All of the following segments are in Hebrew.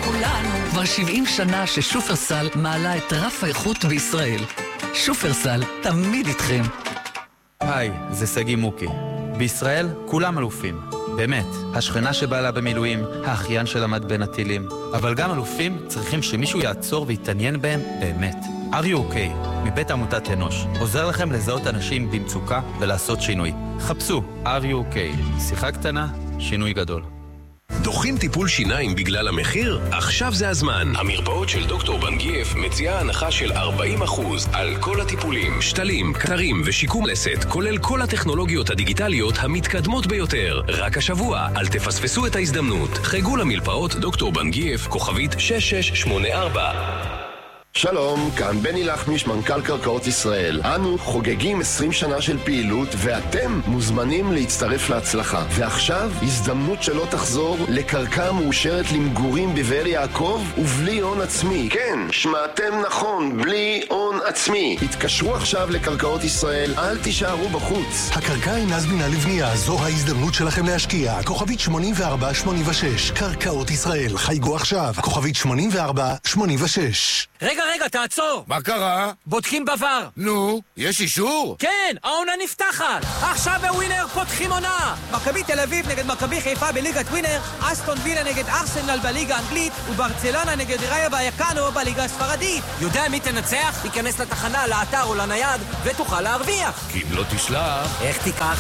כולנו. כבר 70 שנה ששופרסל מעלה את רף האיכות בישראל. שופרסל, תמיד איתכם. היי, זה סגי מוקי. בישראל כולם אלופים. באמת, השכנה שבעלה במילואים, האחיין שלמד בין הטילים. אבל גם אלופים צריכים שמישהו יעצור ויתעניין בהם באמת. Are you okay? מבית עמותת אנוש. עוזר לכם לזהות אנשים במצוקה ולעשות שינוי. חפשו, Are you okay? שיחה קטנה, שינוי גדול. דוחים טיפול שיניים בגלל המחיר? עכשיו זה הזמן. המרפאות של דוקטור בנגייף מציעה הנחה של 40% על כל הטיפולים, שתלים, קטרים ושיקום לסת, כולל כל הטכנולוגיות הדיגיטליות המתקדמות ביותר. רק השבוע, אל תפספסו את ההזדמנות. חגו למרפאות דוקטור בנגייף, כוכבית 6684. שלום, כאן בני לחמיש, מנכ"ל קרקעות ישראל. אנו חוגגים 20 שנה של פעילות, ואתם מוזמנים להצטרף להצלחה. ועכשיו, הזדמנות שלא תחזור לקרקע מאושרת למגורים בבאר יעקב ובלי הון עצמי. כן, שמעתם נכון, בלי הון עצמי. התקשרו עכשיו לקרקעות ישראל, אל תישארו בחוץ. הקרקע אינה זמינה לבנייה, זו ההזדמנות שלכם להשקיע. כוכבית 8486, קרקעות ישראל. חייגו עכשיו, כוכבית 8486. רגע, תעצור! מה קרה? בודקים בבר. נו, יש אישור? כן, העונה נפתחת! עכשיו בווינר פותחים עונה! מכבי תל אביב נגד מכבי חיפה בליגת ווינר, אסטון וילה נגד ארסנל בליגה האנגלית, וברצלונה נגד ראיה ויאקנו בליגה הספרדית. יודע מי תנצח? תיכנס לתחנה, לאתר או לנייד, ותוכל להרוויח. כי אם לא תשלח... איך תיקח?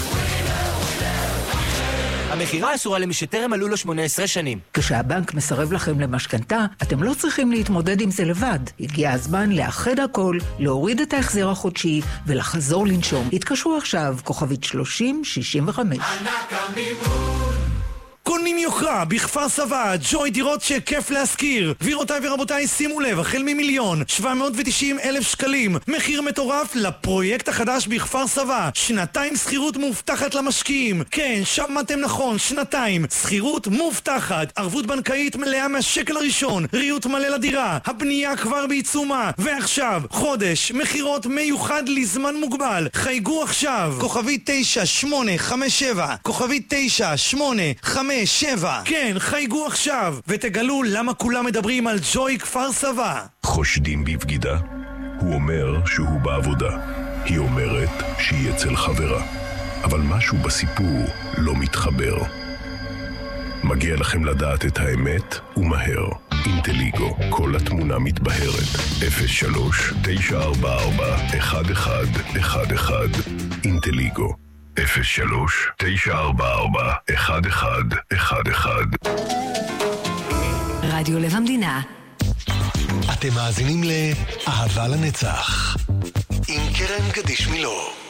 המחירה אסורה למי שטרם מלאו לו 18 שנים. כשהבנק מסרב לכם למשכנתה, אתם לא צריכים להתמודד עם זה לבד. הגיע הזמן לאחד הכל, להוריד את ההחזר החודשי ולחזור לנשום. התקשרו עכשיו, כוכבית 3065. ענק המימון. קונים יוקרה בכפר סבא, ג'וי דירות שכיף להשכיר. גבירותיי ורבותיי, שימו לב, החל מ1,790,000 שקלים. מחיר מטורף לפרויקט החדש בכפר סבא. 2 שכירות מובטחת למשקיעים. כן, שמעתם נכון, 2 שכירות מובטחת. ערבות בנקאית מלאה מהשקל הראשון. ריהוט מלא לדירה. הבנייה כבר בעיצומה. ועכשיו, חודש, מחירות מיוחד לזמן מוגבל. חייגו עכשיו. כוכבית 9857. כוכבית 9857. 7. כן, חייגו עכשיו ותגלו למה כולם מדברים על ג'וי כפר סבא. חושדים בבגידה? הוא אומר שהוא בעבודה. היא אומרת שהיא אצל חברה. אבל משהו בסיפור לא מתחבר. מגיע לכם לדעת את האמת ומהר. אינטליגו, כל התמונה מתבהרת. 03-944-1111. אינטליגו 03-944-1111. רדיו לב המדינה. אתם מאזינים לאהבה לנצח עם קרן גדיש מילוא.